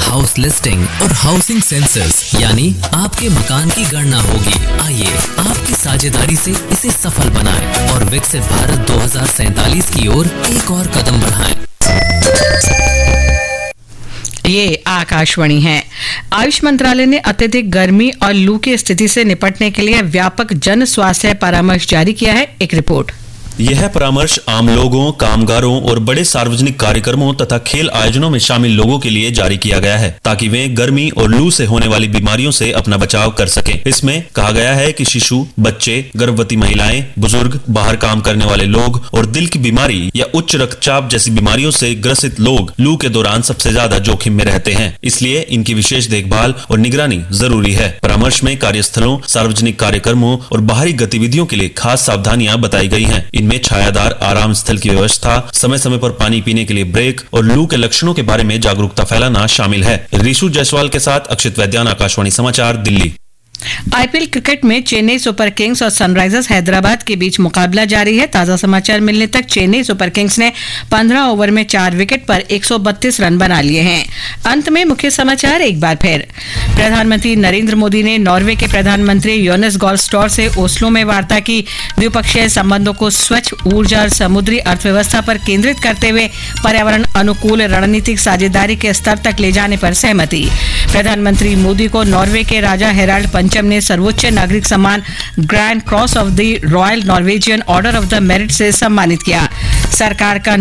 House listing और housing census यानी आपके मकान की गणना होगी। आइए आपकी साझेदारी से इसे सफल बनाएं और विकसित भारत 2047 की ओर एक और कदम बढ़ाएं। ये आकाशवाणी है। आयुष मंत्रालय ने अत्यधिक गर्मी और लू की स्थिति से निपटने के लिए व्यापक जन स्वास्थ्य परामर्श जारी किया है। एक रिपोर्ट। यह परामर्श आम लोगों, कामगारों और बड़े सार्वजनिक कार्यक्रमों तथा खेल आयोजनों में शामिल लोगों के लिए जारी किया गया है ताकि वे गर्मी और लू से होने वाली बीमारियों से अपना बचाव कर सकें। इसमें कहा गया है कि शिशु, बच्चे, गर्भवती महिलाएं, बुजुर्ग, बाहर काम करने वाले लोग और दिल की बीमारी या उच्च रक्तचाप जैसी बीमारियों से ग्रसित लोग लू के दौरान सबसे ज्यादा जोखिम में रहते हैं, इसलिए इनकी विशेष देखभाल और निगरानी जरूरी है। परामर्श में कार्यस्थलों, सार्वजनिक कार्यक्रमों और बाहरी गतिविधियों के लिए खास सावधानियां बताई गई हैं। में छायादार आराम स्थल की व्यवस्था, समय समय पर पानी पीने के लिए ब्रेक और लू के लक्षणों के बारे में जागरूकता फैलाना शामिल है। ऋषु जायसवाल के साथ अक्षित वैद्यान, आकाशवाणी समाचार, दिल्ली। आईपीएल क्रिकेट में चेन्नई सुपर किंग्स और सनराइजर्स हैदराबाद के बीच मुकाबला जारी है। ताजा समाचार मिलने तक चेन्नई सुपर किंग्स ने 15 ओवर में 4 विकेट पर 132 रन बना लिए हैं। अंत में मुख्य समाचार एक बार फिर। प्रधानमंत्री नरेंद्र मोदी ने नॉर्वे के प्रधानमंत्री योनेस गार स्टोर से ओस्लो में वार्ता की। द्विपक्षीय संबंधों को स्वच्छ ऊर्जा और समुद्री अर्थव्यवस्था पर केंद्रित करते हुए पर्यावरण अनुकूल रणनीतिक साझेदारी के स्तर तक ले जाने पर सहमति। प्रधानमंत्री मोदी को नॉर्वे के राजा हेराल्ड पंचम ने सर्वोच्च नागरिक सम्मान grand cross of the royal Norwegian order of the merit से सम्मानित किया। सरकार का